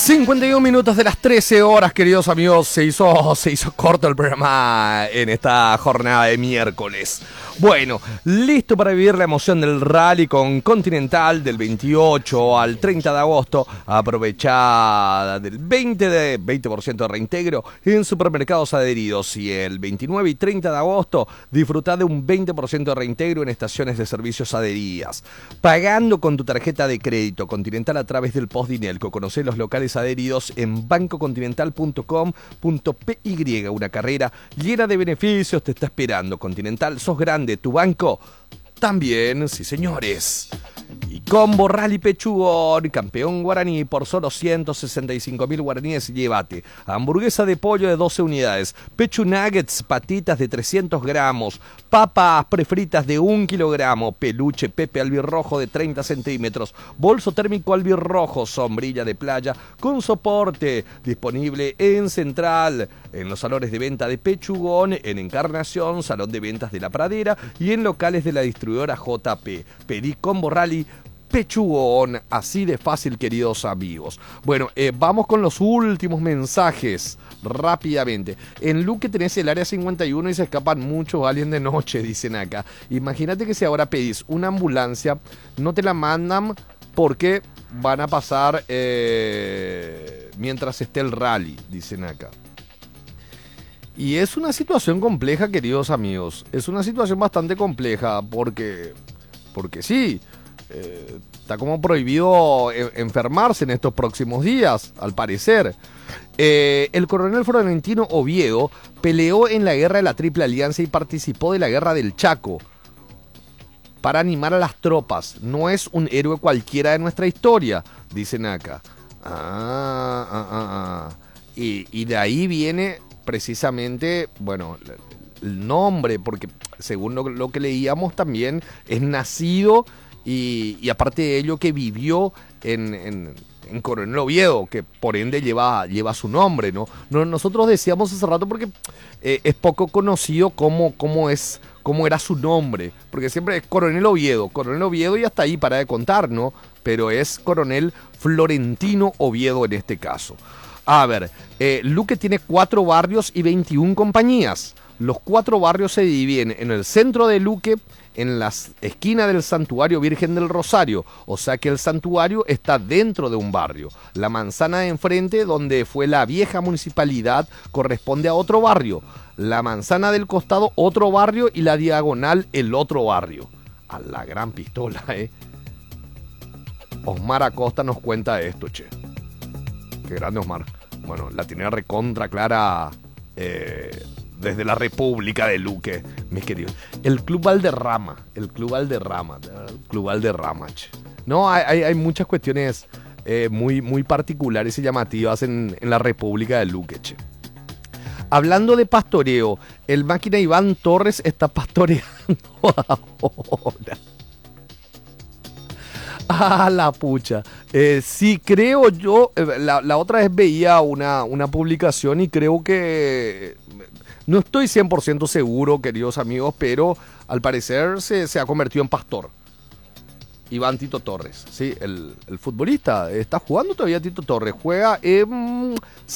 51 minutos de las 13 horas, queridos amigos. Se hizo corto el programa en esta jornada de miércoles. Bueno, listo para vivir la emoción del rally con Continental del 28 al 30 de agosto. Aprovechada del 20% de reintegro en supermercados adheridos. Y el 29 y 30 de agosto, disfrutá de un 20% de reintegro en estaciones de servicios adheridas. Pagando con tu tarjeta de crédito Continental a través del Postdinelco. Conocé los locales adheridos en bancocontinental.com.py. Una carrera llena de beneficios te está esperando. Continental, sos grande, tu banco también, sí señores. Y Combo Rally Pechugón, campeón guaraní, por solo 165.000 guaraníes, llévate hamburguesa de pollo de 12 unidades, pechu nuggets, patitas de 300 gramos, papas prefritas de 1 kilogramo, peluche Pepe albirrojo de 30 centímetros, bolso térmico albirrojo, sombrilla de playa con soporte, disponible en Central, en los salones de venta de Pechugón, en Encarnación, Salón de Ventas de La Pradera y en locales de la distribuidora JP. Pedí Combo Rally Pechugón, así de fácil, queridos amigos. Bueno, vamos con los últimos mensajes rápidamente. En Luque tenés el área 51 y se escapan muchos aliens de noche, dicen acá. Imagínate que si ahora pedís una ambulancia, no te la mandan porque van a pasar mientras esté el rally, dicen acá. Y es una situación compleja, queridos amigos. Es una situación bastante compleja porque sí, está como prohibido enfermarse en estos próximos días, al parecer. El coronel Florentino Oviedo peleó en la guerra de la Triple Alianza y participó de la guerra del Chaco para animar a las tropas. No es un héroe cualquiera de nuestra historia, dicen acá. Y de ahí viene precisamente, bueno, el nombre, porque según lo que leíamos también es nacido y aparte de ello que vivió en Coronel Oviedo, que por ende lleva su nombre, ¿no? Nosotros decíamos hace rato porque es poco conocido cómo era su nombre, porque siempre es Coronel Oviedo y hasta ahí para de contar, ¿no? Pero es Coronel Florentino Oviedo en este caso. A ver, Luque tiene 4 barrios y 21 compañías. Los 4 barrios se dividen en el centro de Luque, en la esquina del Santuario Virgen del Rosario, o sea que el santuario está dentro de un barrio. La manzana de enfrente, donde fue la vieja municipalidad, corresponde a otro barrio. La manzana del costado, otro barrio, y la diagonal, el otro barrio. A la gran pistola, Osmar Acosta nos cuenta esto, che. Qué grande Osmar. Bueno, la tiene recontra clara desde la República de Luque, mis queridos. El Club Valderrama, che. No, hay muchas cuestiones muy particulares y llamativas en la República de Luque, che. Hablando de pastoreo, el máquina Iván Torres está pastoreando ahora. La pucha. Sí, creo yo, la otra vez veía una publicación y creo que, no estoy 100% seguro, queridos amigos, pero al parecer se ha convertido en pastor. Iván Tito Torres, sí, el futbolista. Está jugando todavía Tito Torres, juega en